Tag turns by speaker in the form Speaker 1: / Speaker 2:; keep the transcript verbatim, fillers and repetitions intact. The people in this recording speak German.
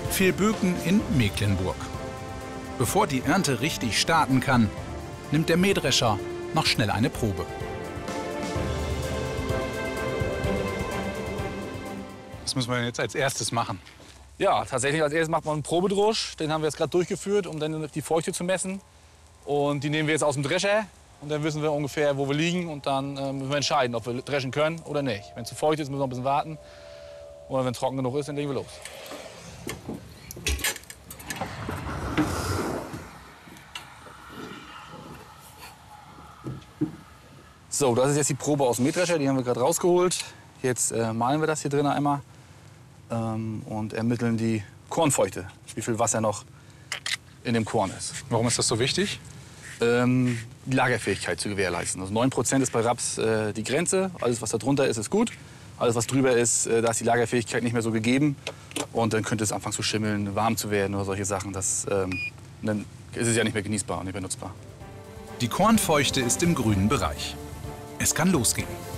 Speaker 1: Vilböken in Mecklenburg. Bevor die Ernte richtig starten kann, nimmt der Mähdrescher noch schnell eine Probe. Was müssen wir denn jetzt als erstes machen?
Speaker 2: Ja, tatsächlich als erstes macht man einen Probedrusch. Den haben wir jetzt gerade durchgeführt, um dann die Feuchte zu messen. Und die nehmen wir jetzt aus dem Drescher. Und dann wissen wir ungefähr, wo wir liegen. Und dann äh, müssen wir entscheiden, ob wir dreschen können oder nicht. Wenn es zu feucht ist, müssen wir noch ein bisschen warten. Oder wenn es trocken genug ist, dann legen wir los. So, das ist jetzt die Probe aus dem Mähdrescher. Die haben wir gerade rausgeholt. Jetzt äh, mahlen wir das hier drin einmal. Ähm, und ermitteln die Kornfeuchte, wie viel Wasser noch in dem Korn ist.
Speaker 1: Warum ist das so wichtig?
Speaker 2: Ähm, die Lagerfähigkeit zu gewährleisten. Also neun Prozent ist bei Raps äh, die Grenze. Alles, was da drunter ist, ist gut. Alles, was drüber ist, äh, da ist die Lagerfähigkeit nicht mehr so gegeben. Und dann könnte es anfangen zu schimmeln, warm zu werden oder solche Sachen. Das, ähm, dann ist es ja nicht mehr genießbar und nicht mehr nutzbar.
Speaker 1: Die Kornfeuchte ist im grünen Bereich. Es kann losgehen.